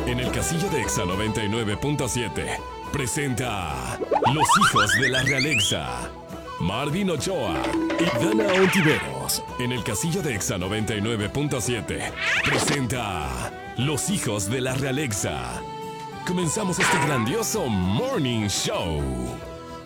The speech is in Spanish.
En el casillo de Exa 99.7 presenta a Los Hijos de la Realexa. Marvin Ochoa y Dana Ontiveros. En el casillo de Exa 99.7 presenta a Los Hijos de la Realexa. Comenzamos este grandioso Morning Show.